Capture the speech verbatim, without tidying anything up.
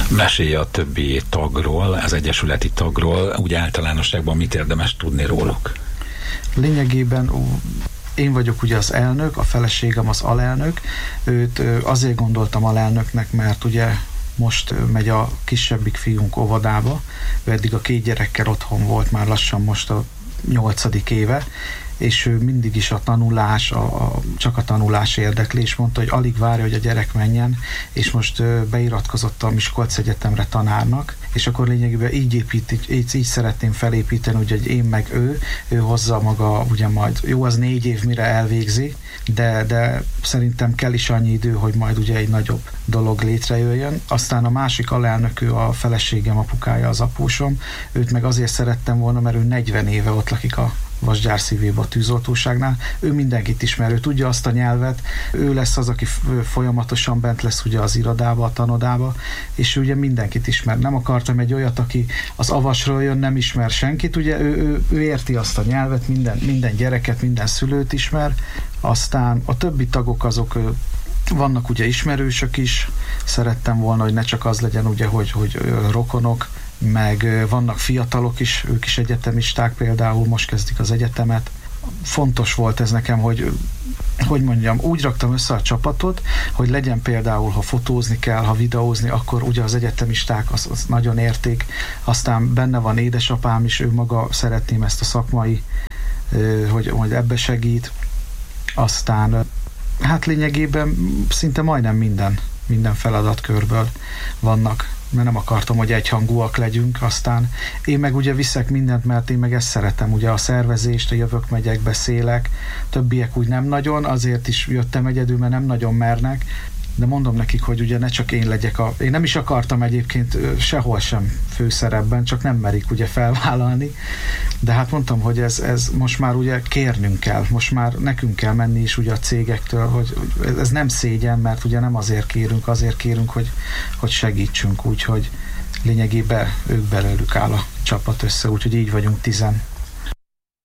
Mesélj a többi tagról, az egyesületi tagról, úgy általánosságban mit érdemes tudni róluk? Lényegében én vagyok ugye az elnök, a feleségem az alelnök. Őt azért gondoltam alelnöknek, mert ugye most megy a kisebbik fiunk óvodába, ő eddig a két gyerekkel otthon volt, már lassan most a nyolcadik éve, és ő mindig is a tanulás, a, a, csak a tanulás érdekli, és mondta, hogy alig várja, hogy a gyerek menjen, és most ö, beiratkozott a Miskolc Egyetemre tanárnak, és akkor lényegében így, épít, így, így szeretném felépíteni, ugye, hogy én meg ő, ő hozza maga, ugye majd, jó, az négy év mire elvégzi, de, de szerintem kell is annyi idő, hogy majd ugye egy nagyobb dolog létrejöjjön. Aztán a másik alelnök, ő a feleségem, apukája, az apósom, őt meg azért szerettem volna, mert ő negyven éve ott lakik a Vasgyár szívébe a tűzoltóságnál. Ő mindenkit ismer, ő tudja azt a nyelvet, ő lesz az, aki folyamatosan bent lesz ugye az irodába, a tanodába, és ő ugye mindenkit ismer. Nem akartam egy olyat, aki az Avasról jön, nem ismer senkit, ugye ő, ő, ő érti azt a nyelvet, minden, minden gyereket, minden szülőt ismer, aztán a többi tagok azok vannak ugye ismerősök is, szerettem volna, hogy ne csak az legyen ugye, hogy, hogy rokonok, meg vannak fiatalok is, ők is egyetemisták például, most kezdik az egyetemet. Fontos volt ez nekem, hogy hogy mondjam, úgy raktam össze a csapatot, hogy legyen például, ha fotózni kell, ha videózni, akkor ugye az egyetemisták az, az nagyon érték. Aztán benne van édesapám is, ő maga szeretném ezt a szakmai, hogy, hogy ebbe segít. Aztán hát lényegében szinte majdnem minden, minden feladatkörből vannak, mert nem akartam, hogy egyhangúak legyünk, aztán én meg ugye viszek mindent, mert én meg ezt szeretem, ugye a szervezést, a jövök, megyek, beszélek, többiek úgy nem nagyon, azért is jöttem egyedül, mert nem nagyon mernek, de mondom nekik, hogy ugye ne csak én legyek a... Én nem is akartam egyébként sehol sem főszerepben, csak nem merik ugye felvállalni, de hát mondtam, hogy ez, ez most már ugye kérnünk kell, most már nekünk kell menni is ugye a cégektől, hogy ez nem szégyen, mert ugye nem azért kérünk, azért kérünk, hogy, hogy segítsünk, úgyhogy lényegében ők belőlük áll a csapat össze, úgyhogy így vagyunk tizen.